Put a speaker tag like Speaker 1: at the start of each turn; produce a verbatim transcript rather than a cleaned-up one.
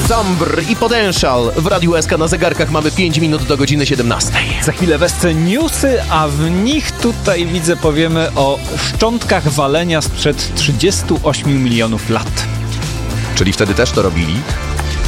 Speaker 1: Sombr i Potential w Radiu S K. Na zegarkach mamy pięć minut do godziny siedemnastej.
Speaker 2: Za chwilę Wesce newsy, a w nich tutaj widzę powiemy o szczątkach walenia sprzed trzydziestu ośmiu milionów lat.
Speaker 1: Czyli wtedy też to robili?